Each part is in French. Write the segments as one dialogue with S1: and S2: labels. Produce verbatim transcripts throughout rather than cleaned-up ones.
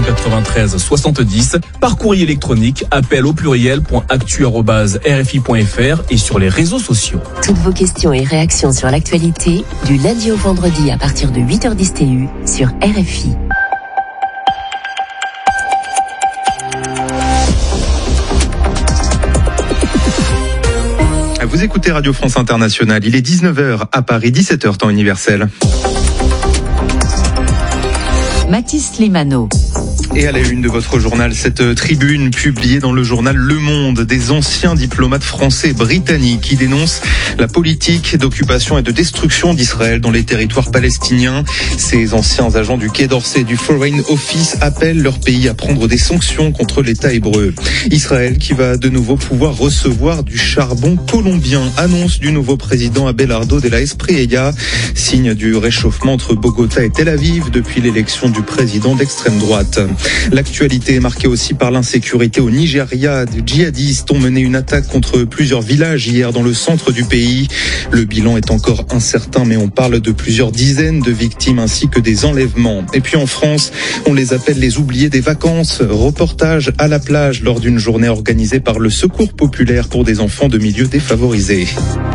S1: cent quatre-vingt-treize soixante-dix, par courrier électronique, appel au pluriel, point actu arobase r f i point f r et sur les réseaux sociaux.
S2: Toutes vos questions et réactions sur l'actualité, du lundi au vendredi à partir de huit heures dix T U sur R F I.
S3: Vous écoutez Radio France Internationale, il est dix-neuf heures à Paris, dix-sept heures temps universel.
S2: Mathis Limano.
S3: Et à la une de votre journal, cette tribune publiée dans le journal Le Monde des anciens diplomates français et britanniques qui dénoncent la politique d'occupation et de destruction d'Israël dans les territoires palestiniens. Ces anciens agents du Quai d'Orsay et du Foreign Office appellent leur pays à prendre des sanctions contre l'État hébreu. Israël qui va de nouveau pouvoir recevoir du charbon colombien, annonce du nouveau président Abelardo de la Espriella, signe du réchauffement entre Bogota et Tel Aviv depuis l'élection du président d'extrême droite. L'actualité est marquée aussi par l'insécurité au Nigeria. Des djihadistes ont mené une attaque contre plusieurs villages hier dans le centre du pays. Le bilan est encore incertain, mais on parle de plusieurs dizaines de victimes ainsi que des enlèvements. Et puis en France, on les appelle les oubliés des vacances. Reportage à la plage lors d'une journée organisée par le Secours populaire pour des enfants de milieux défavorisés.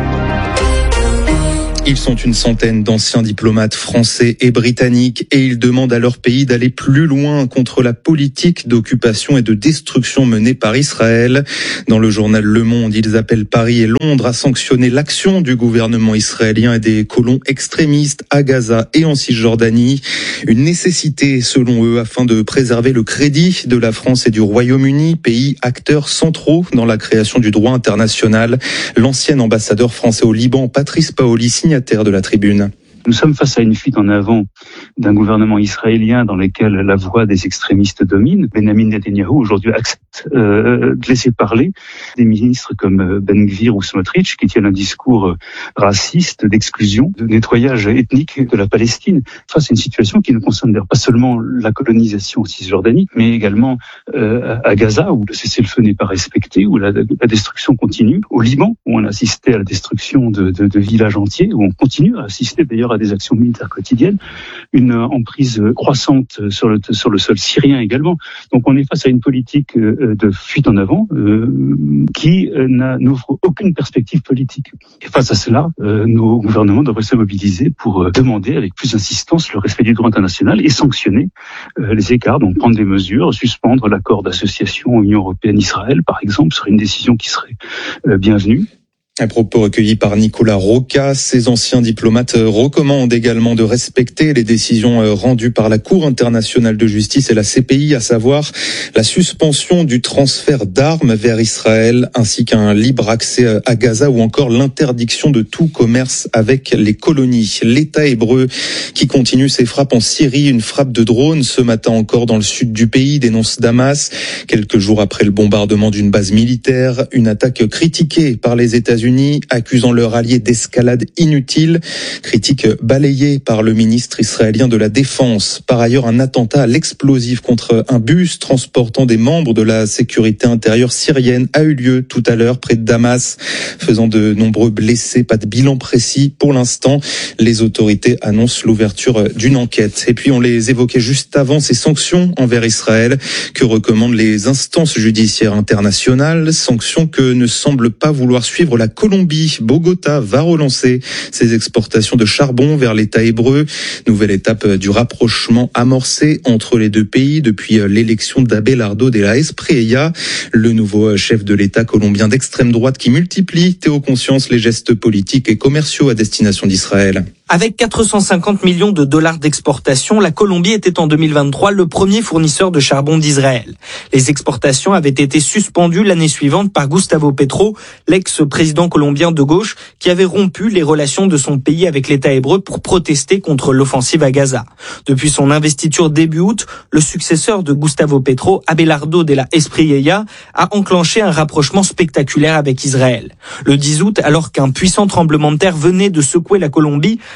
S3: Ils sont une centaine d'anciens diplomates français et britanniques et ils demandent à leur pays d'aller plus loin contre la politique d'occupation et de destruction menée par Israël. Dans le journal Le Monde, ils appellent Paris et Londres à sanctionner l'action du gouvernement israélien et des colons extrémistes à Gaza et en Cisjordanie. Une nécessité, selon eux, afin de préserver le crédit de la France et du Royaume-Uni, pays acteurs centraux dans la création du droit international. L'ancien ambassadeur français au Liban, Patrice Paoli, signataire de la tribune.
S4: Nous sommes face à une fuite en avant d'un gouvernement israélien dans lequel la voix des extrémistes domine. Benjamin Netanyahou aujourd'hui accepte euh, de laisser parler des ministres comme Ben Gvir ou Smotrich qui tiennent un discours raciste, d'exclusion, de nettoyage ethnique de la Palestine face à une situation qui ne concerne d'ailleurs pas seulement la colonisation en Cisjordanie, mais également euh, à Gaza où le cessez-le-feu n'est pas respecté, où la, la destruction continue, au Liban où on assistait à la destruction de, de, de villages entiers, où on continue à assister d'ailleurs à des actions militaires quotidiennes, une emprise croissante sur le, sur le sol syrien également. Donc on est face à une politique de fuite en avant euh, qui n'ouvre aucune perspective politique. Et face à cela, euh, nos gouvernements devraient se mobiliser pour demander avec plus d'insistance le respect du droit international et sanctionner euh, les écarts, donc prendre des mesures, suspendre l'accord d'association Union européenne-Israël par exemple, serait une décision qui serait euh, bienvenue.
S3: Un propos recueilli par Nicolas Roca. Ces anciens diplomates recommandent également de respecter les décisions rendues par la Cour internationale de justice et la C P I, à savoir la suspension du transfert d'armes vers Israël, ainsi qu'un libre accès à Gaza ou encore l'interdiction de tout commerce avec les colonies. L'État hébreu qui continue ses frappes en Syrie, une frappe de drone ce matin encore dans le sud du pays, dénonce Damas. Quelques jours après le bombardement d'une base militaire, une attaque critiquée par les États-Unis, accusant leur allié d'escalade inutile, critique balayée par le ministre israélien de la Défense. Par ailleurs, un attentat à l'explosif contre un bus transportant des membres de la sécurité intérieure syrienne a eu lieu tout à l'heure près de Damas, faisant de nombreux blessés. Pas de bilan précis pour l'instant. Les autorités annoncent l'ouverture d'une enquête. Et puis on les évoquait juste avant, ces sanctions envers Israël que recommandent les instances judiciaires internationales, sanctions que ne semble pas vouloir suivre la Colombie. Bogota va relancer ses exportations de charbon vers l'État hébreu. Nouvelle étape du rapprochement amorcé entre les deux pays depuis l'élection d'Abelardo de la Espriella, le nouveau chef de l'État colombien d'extrême droite qui multiplie, Théo Conscience, les gestes politiques et commerciaux à destination d'Israël.
S5: Avec quatre cent cinquante millions de dollars d'exportation, la Colombie était en deux mille vingt-trois le premier fournisseur de charbon d'Israël. Les exportations avaient été suspendues l'année suivante par Gustavo Petro, l'ex-président colombien de gauche, qui avait rompu les relations de son pays avec l'État hébreu pour protester contre l'offensive à Gaza. Depuis son investiture début août, le successeur de Gustavo Petro, Abelardo de la Espriella, a enclenché un rapprochement spectaculaire avec Israël. Le dix août, alors qu'un puissant tremblement de terre venait de secouer la Colombie,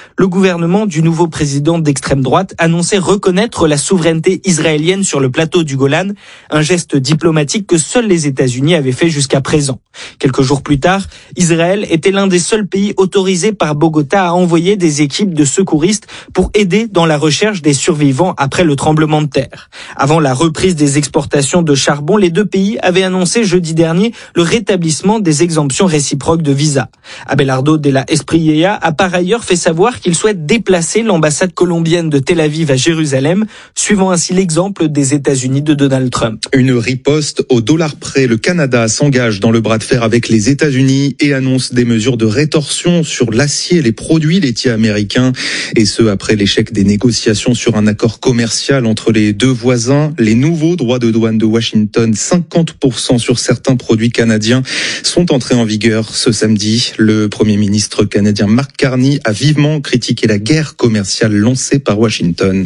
S5: Le gouvernement du nouveau président d'extrême droite annonçait reconnaître la souveraineté israélienne sur le plateau du Golan, un geste diplomatique que seuls les États-Unis avaient fait jusqu'à présent. Quelques jours plus tard, Israël était l'un des seuls pays autorisés par Bogota à envoyer des équipes de secouristes pour aider dans la recherche des survivants après le tremblement de terre. Avant la reprise des exportations de charbon, les deux pays avaient annoncé jeudi dernier le rétablissement des exemptions réciproques de visa. Abelardo de la Espriella a par ailleurs fait savoir qu'il souhaite déplacer l'ambassade colombienne de Tel Aviv à Jérusalem, suivant ainsi l'exemple des États-Unis de Donald Trump.
S3: Une riposte au dollar près. Le Canada s'engage dans le bras de fer avec les États-Unis et annonce des mesures de rétorsion sur l'acier et les produits laitiers américains. Et ce, après l'échec des négociations sur un accord commercial entre les deux voisins. Les nouveaux droits de douane de Washington, cinquante pour cent sur certains produits canadiens, sont entrés en vigueur ce samedi. Le Premier ministre canadien Mark Carney a vivement critiqué la guerre commerciale lancée par Washington.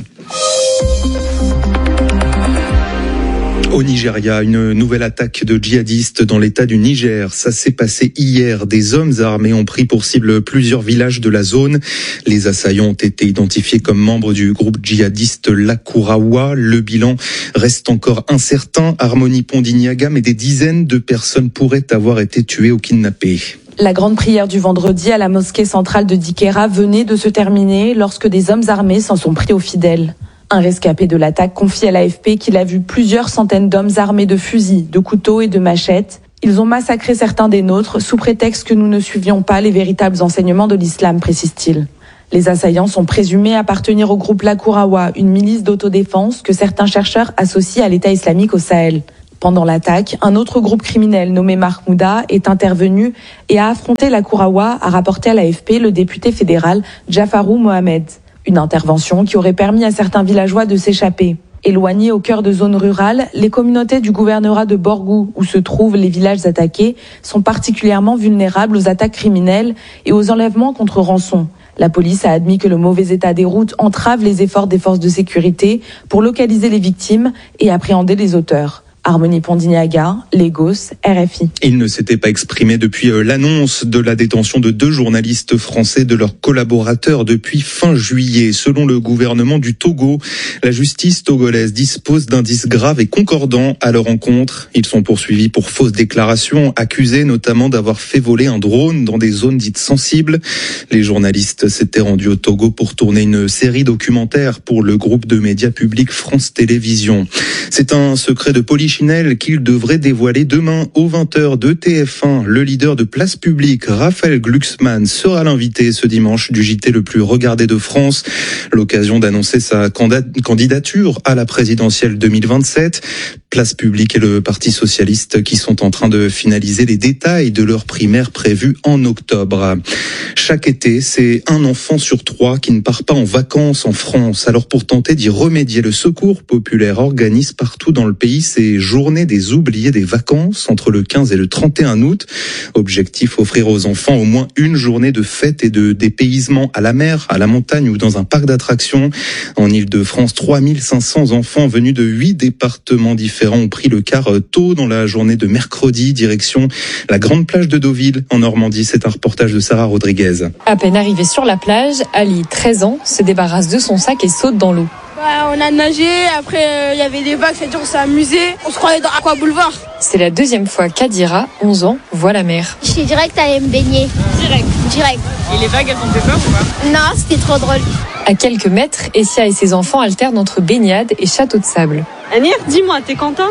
S3: Au Nigeria, une nouvelle attaque de djihadistes dans l'état du Niger. Ça s'est passé hier. Des hommes armés ont pris pour cible plusieurs villages de la zone. Les assaillants ont été identifiés comme membres du groupe djihadiste Lakurawa. Le bilan reste encore incertain. Harmonie Pondiniaga, mais des dizaines de personnes pourraient avoir été tuées ou kidnappées.
S6: La grande prière du vendredi à la mosquée centrale de Dikera venait de se terminer lorsque des hommes armés s'en sont pris aux fidèles. Un rescapé de l'attaque confie à l'A F P qu'il a vu plusieurs centaines d'hommes armés de fusils, de couteaux et de machettes. Ils ont massacré certains des nôtres sous prétexte que nous ne suivions pas les véritables enseignements de l'islam, précise-t-il. Les assaillants sont présumés appartenir au groupe Lakurawa, une milice d'autodéfense que certains chercheurs associent à l'État islamique au Sahel. Pendant l'attaque, un autre groupe criminel nommé Mahmouda est intervenu et a affronté Lakurawa, a rapporté à l'A F P le député fédéral Jafarou Mohamed. Une intervention qui aurait permis à certains villageois de s'échapper. Éloignés au cœur de zones rurales, les communautés du gouvernorat de Borgou, où se trouvent les villages attaqués, sont particulièrement vulnérables aux attaques criminelles et aux enlèvements contre rançon. La police a admis que le mauvais état des routes entrave les efforts des forces de sécurité pour localiser les victimes et appréhender les auteurs. Harmonie Pondiniaga, Lagos, R F I.
S3: Il ne s'était pas exprimé depuis l'annonce de la détention de deux journalistes français de leurs collaborateurs depuis fin juillet. Selon le gouvernement du Togo, la justice togolaise dispose d'indices graves et concordants à leur encontre. Ils sont poursuivis pour fausses déclarations, accusés notamment d'avoir fait voler un drone dans des zones dites sensibles. Les journalistes s'étaient rendus au Togo pour tourner une série documentaire pour le groupe de médias publics France Télévisions. C'est un secret de polichinelle qu'il devrait dévoiler demain aux vingt heures de T F un. Le leader de Place Publique, Raphaël Glucksmann, sera l'invité ce dimanche du J T le plus regardé de France. L'occasion d'annoncer sa candidature à la présidentielle deux mille vingt-sept. Place Publique et le Parti socialiste qui sont en train de finaliser les détails de leur primaire prévue en octobre. Chaque été, c'est un enfant sur trois qui ne part pas en vacances en France. Alors pour tenter d'y remédier, le Secours populaire organise partout dans le pays ces journées des oubliés des vacances entre le quinze et le trente et un août. Objectif, offrir aux enfants au moins une journée de fête et de dépaysement à la mer, à la montagne ou dans un parc d'attractions. En Île-de-France, trois mille cinq cents enfants venus de huit départements différents ont pris le car tôt dans la journée de mercredi, direction la grande plage de Deauville en Normandie. C'est un reportage de Sarah Rodriguez.
S7: À peine arrivé sur la plage, Ali, treize ans, se débarrasse de son sac et saute dans l'eau.
S8: Ouais, on a nagé, après il euh, y avait des vagues, c'est-à-dire on s'est amusé, on se croyait dans Aqua Boulevard.
S7: C'est la deuxième fois qu'Adira, onze ans, voit la mer.
S9: Je suis direct allée me baigner.
S8: Direct.
S9: Direct.
S8: Et les vagues, elles t'ont fait peur ou pas?
S9: Non, c'était trop drôle.
S7: À quelques mètres, Essia et ses enfants alternent entre baignade et château de sable.
S10: Anir, dis-moi, t'es content?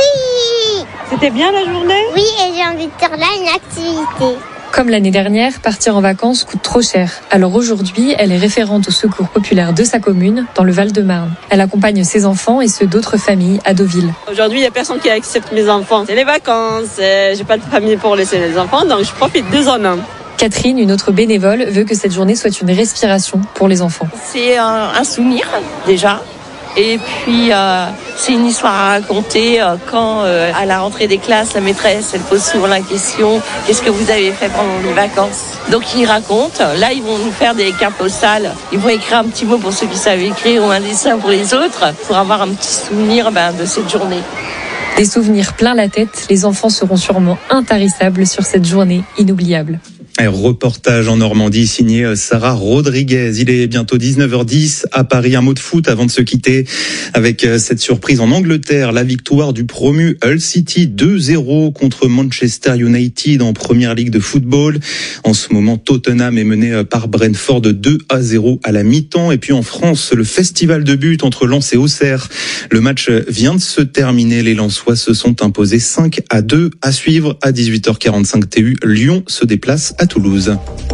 S9: Oui.
S10: C'était bien la journée?
S9: Oui, et j'ai envie de faire là une activité.
S7: Comme l'année dernière, partir en vacances coûte trop cher. Alors aujourd'hui, elle est référente au Secours populaire de sa commune, dans le Val-de-Marne. Elle accompagne ses enfants et ceux d'autres familles à Deauville.
S10: Aujourd'hui, il n'y a personne qui accepte mes enfants. C'est les vacances, j'ai pas de famille pour laisser les enfants, donc je profite deux en un.
S7: Catherine, une autre bénévole, veut que cette journée soit une respiration pour les enfants.
S11: C'est un, un souvenir, déjà. Et puis, euh, c'est une histoire à raconter. Euh, quand, euh, à la rentrée des classes, la maîtresse, elle pose souvent la question « Qu'est-ce que vous avez fait pendant les vacances ?» Donc, ils racontent. Là, ils vont nous faire des cartes postales. Ils vont écrire un petit mot pour ceux qui savent écrire ou un dessin pour les autres, pour avoir un petit souvenir ben, de cette journée.
S7: Des souvenirs plein la tête, les enfants seront sûrement intarissables sur cette journée inoubliable.
S3: Un reportage en Normandie signé Sarah Rodriguez. Il est bientôt dix-neuf heures dix à Paris. Un mot de foot avant de se quitter avec cette surprise en Angleterre. La victoire du promu Hull City deux zéro contre Manchester United en première ligue de football. En ce moment, Tottenham est mené par Brentford deux à zéro à la mi-temps. Et puis en France, le festival de buts entre Lens et Auxerre. Le match vient de se terminer. Les Lensois se sont imposés cinq à deux. À suivre à dix-huit heures quarante-cinq T U. Lyon se déplace à Toulouse.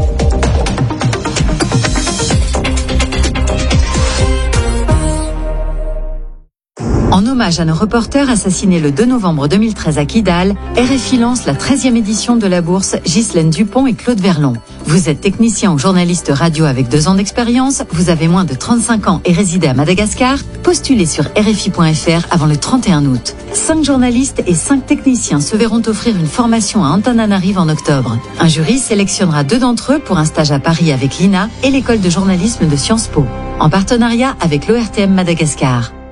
S12: En hommage à nos reporters assassinés le deux novembre deux mille treize à Kidal, R F I lance la treizième édition de la bourse Ghislaine Dupont et Claude Verlon. Vous êtes technicien ou journaliste radio avec deux ans d'expérience, vous avez moins de trente-cinq ans et résidez à Madagascar, postulez sur R F I point F R avant le trente et un août. Cinq journalistes et cinq techniciens se verront offrir une formation à Antananarive en octobre. Un jury sélectionnera deux d'entre eux pour un stage à Paris avec l'I N A et l'école de journalisme de Sciences Po, en partenariat avec l'O R T M Madagascar.